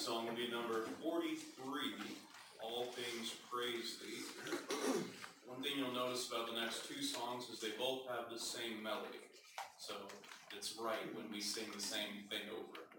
song will be number 43, All Things Praise Thee. One thing you'll notice about the next two songs is they both have the same melody. So it's right when we sing the same thing over.